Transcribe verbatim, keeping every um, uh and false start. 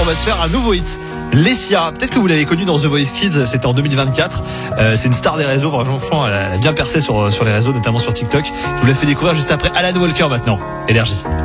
va se faire un nouveau hit. Lessia, peut-être que vous l'avez connue dans The Voice Kids, c'était en deux mille vingt-quatre. Euh, c'est une star des réseaux, franchement, elle a bien percé sur, sur les réseaux, notamment sur TikTok. Je vous la fais découvrir juste après Alan Walker maintenant. Énergie.